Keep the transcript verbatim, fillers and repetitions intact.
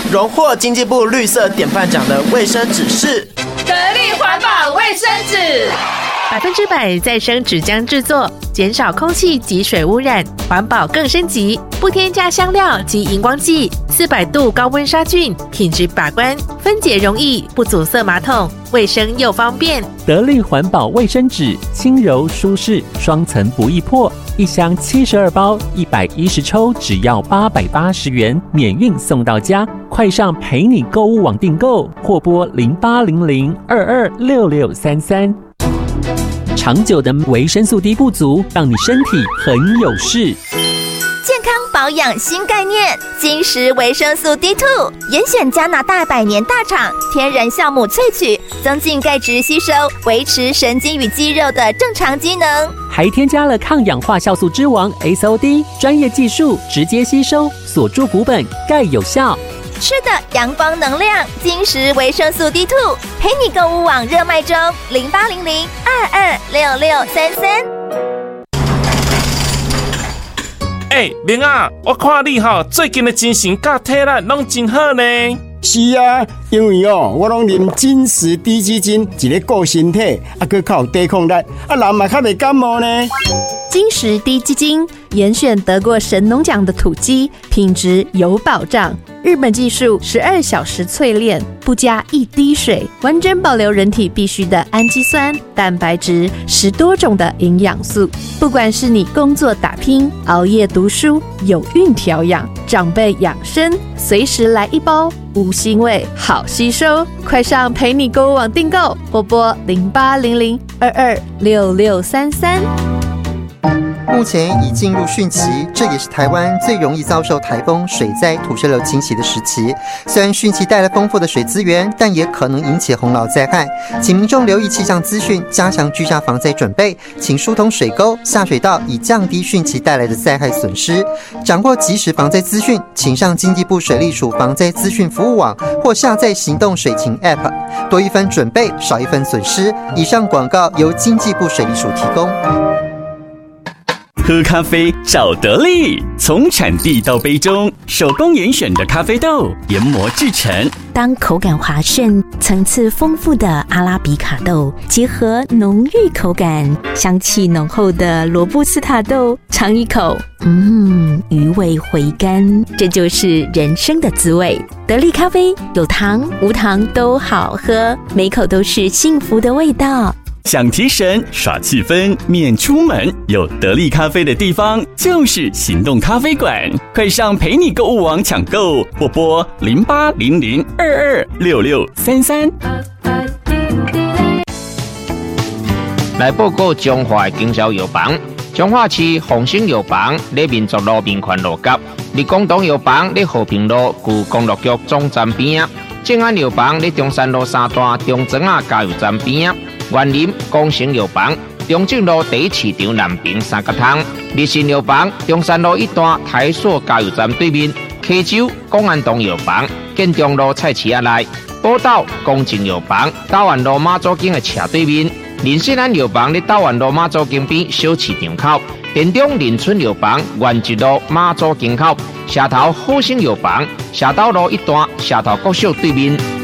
荣获经济部绿色典范奖的卫生纸是得力环保卫生纸， 百分之百再生纸浆制作，减少空气及水污染，环保更升级，不添加香料及荧光剂，四百度高温杀菌，品质把关，分解容易，不阻塞马桶，卫生又方便。 得力环保卫生纸，轻柔舒适，双层不易破，一箱七十二包，一百一十抽，只要八百八十元，免运送到家。快上陪你购物网订购，或拨零八零零二二六六三三。长久的维生素 D 不足，让你身体很有事。 健康保养新概念，金石维生素 D 二 严选加拿大百年大厂天然酵母萃取，增进钙质吸收，维持神经与肌肉的正常机能， 还添加了抗氧化酵素之王 S O D， 专业技术直接吸收，锁住骨本，钙有效。 吃的阳光能量，金石维生素 D 二 陪你购物网热卖中，零八零零二二六六三三。 哎，明啊，我看你吼最近的精神甲体力拢真好呢。 是啊，因为哦，我拢啉金石低基金，一个顾身体，啊，佮较有抵抗力，啊，人嘛较袂感冒呢。 金石低基金严选得过神农奖的土鸡，品质有保障。日本技术十二小时淬炼，不加一滴水，完整保留人体必需的氨基酸、蛋白质，十多种的营养素。不管是你工作打拼、熬夜读书、有孕调养、长辈养生，随时来一包，无腥味，好吸收。快上陪你购物网订购，或拨零八零零二二六六三三。 目前已进入汛期，这也是台湾最容易遭受台风、水灾、土石流侵袭的时期。虽然汛期带来丰富的水资源，但也可能引起洪涝灾害，请民众留意气象资讯，加强居家防灾准备，请疏通水沟、下水道，以降低汛期带来的灾害损失。掌握即时防灾资讯，请上经济部水利署防灾资讯服务网，或下载行动水情 App， 多一分准备，少一分损失。以上广告由经济部水利署提供。 喝咖啡找得力，从产地到杯中，手工严选的咖啡豆研磨制成。 当口感滑顺、层次丰富的阿拉比卡豆结合浓郁口感、香气浓厚的罗布斯塔豆，尝一口，嗯，余味回甘，这就是人生的滋味。得力咖啡有糖无糖都好喝，每口都是幸福的味道。 想提神耍气氛免出门，有得力咖啡的地方就是行动咖啡馆。快上陪你购物网抢购，或拨零八零零二二六六三三。 来报告中华的经销药房，中华市丰兴药房在民族路民权路角，立功东药房在和平路旧公路局总站边，正安药房在中山路三段中庄啊加油站边。园林光成药房，中正路第一市场南平三角汤；日新药房，中山路一段台塑加油站对面；溪州公安东药房，建中路菜市仔内；宝岛公正药房，道安路马祖径的斜对面；林信安药房，在道安路马祖径边小市场口；田中林村药房，原一路马祖径口；社头好生药房，社头路一段社头国小对面。